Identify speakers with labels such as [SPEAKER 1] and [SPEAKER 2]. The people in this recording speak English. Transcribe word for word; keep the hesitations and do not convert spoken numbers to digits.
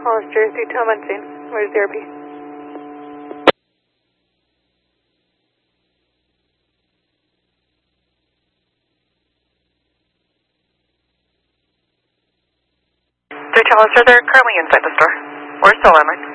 [SPEAKER 1] Hollister, three two Munson. Where's D R P?
[SPEAKER 2] three two Hollister, they're currently inside the store. We're still armored.